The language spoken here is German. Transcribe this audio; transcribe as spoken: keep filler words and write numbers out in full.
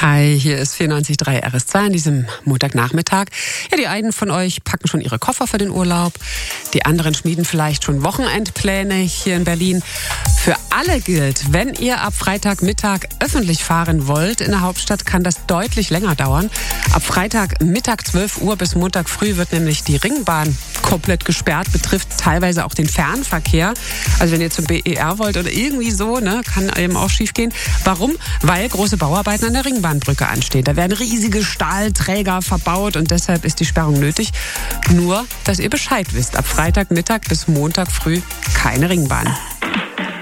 Hi, hier ist vierundneunzig Komma drei R S zwei an diesem Montagnachmittag. Ja, die einen von euch packen schon ihre Koffer für den Urlaub. Die anderen schmieden vielleicht schon Wochenendpläne hier in Berlin. Für alle gilt, wenn ihr ab Freitagmittag öffentlich fahren wollt in der Hauptstadt, kann das deutlich länger dauern. Ab Freitagmittag zwölf Uhr bis Montag früh wird nämlich die Ringbahn komplett gesperrt, betrifft teilweise auch den Fernverkehr. Also wenn ihr zum B E R wollt oder irgendwie so, ne, kann eben auch schief gehen. Warum? Weil große Bauarbeiten an der Ringbahnbrücke anstehen. Da werden riesige Stahlträger verbaut und deshalb ist die Sperrung nötig. Nur, dass ihr Bescheid wisst. Ab Freitagmittag bis Montag früh keine Ringbahn.